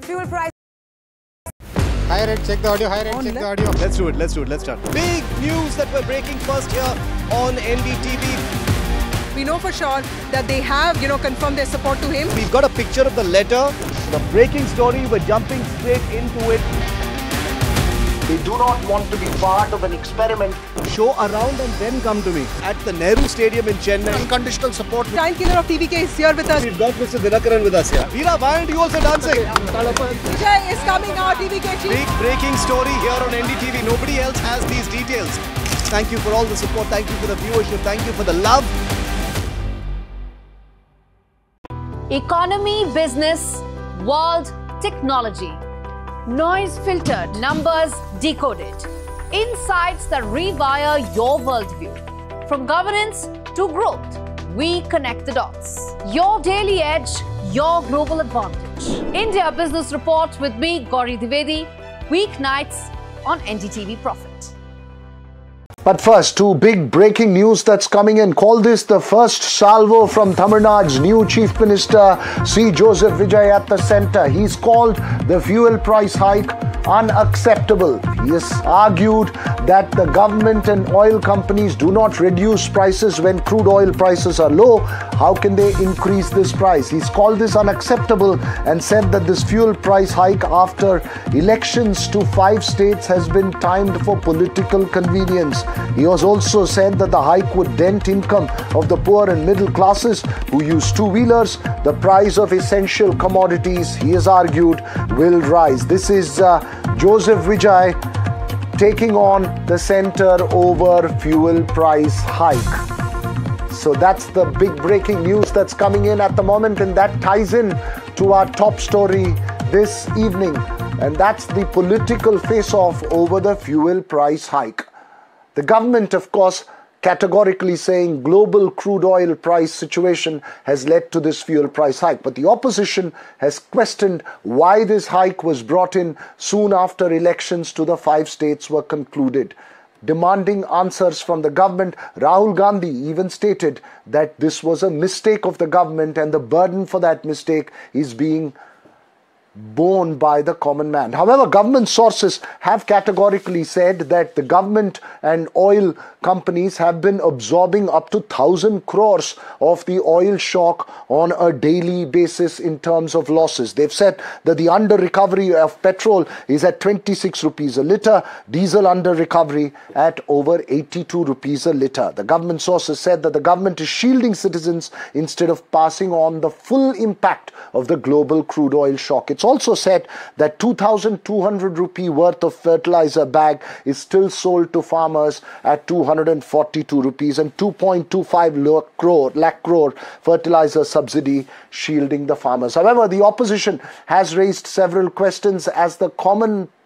fuel price. Higher end, check the audio. Higher end, check the audio. Let's do it. Let's start. Big news that we're breaking first here on NDTV. We know for sure that they have, confirmed their support to him. We've got a picture of the letter, the breaking story. We're jumping straight into it. They do not want to be part of an experiment. Show around and then come to me at the Nehru Stadium in Chennai. Unconditional support. Time killer of TVK is here with us. We've got Mr. Dinakaran with us here. Veera, why aren't you also dancing? Vijay is coming out, TVK chief. Big breaking story here on NDTV. Nobody else has these details. Thank you for all the support. Thank you for the viewership. Thank you for the love. Economy, business, world, technology. Noise filtered, numbers decoded. Insights that rewire your worldview. From governance to growth, we connect the dots. Your daily edge, your global advantage. India Business Report with me, Gauri Dwivedi, weeknights on NDTV Profit. But first, two big breaking news that's coming in. Call this the first salvo from Tamil Nadu's new Chief Minister, C. Joseph Vijay, at the centre. He's called the fuel price hike unacceptable. He has argued that the government and oil companies do not reduce prices when crude oil prices are low. How can they increase this price? He's called this unacceptable and said that this fuel price hike after elections to 5 states has been timed for political convenience. He has also said that the hike would dent income of the poor and middle classes who use two-wheelers. The price of essential commodities, he has argued, will rise. This is Joseph Vijay taking on the centre over fuel price hike. So that's the big breaking news that's coming in at the moment, and that ties in to our top story this evening, and that's the political face-off over the fuel price hike. The government, of course, categorically saying global crude oil price situation has led to this fuel price hike. But the opposition has questioned why this hike was brought in soon after elections to the 5 states were concluded. Demanding answers from the government, Rahul Gandhi even stated that this was a mistake of the government and the burden for that mistake is being borne by the common man. However, government sources have categorically said that the government and oil companies have been absorbing up to 1,000 crores of the oil shock on a daily basis in terms of losses. They've said that the under recovery of petrol is at 26 rupees a litre, diesel under recovery at over 82 rupees a litre. The government sources said that the government is shielding citizens instead of passing on the full impact of the global crude oil shock. It's also said that 2,200 rupee worth of fertilizer bag is still sold to farmers at 242 rupees and 2.25 lakh crore fertilizer subsidy shielding the farmers. However, the opposition has raised several questions as the common